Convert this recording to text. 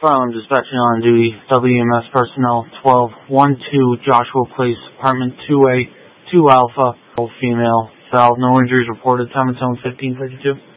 I'm dispatching on duty. WMS personnel 1212 Joshua Place, apartment 2A, 2 Alpha, female, foul, no injuries reported, time and tone 1532.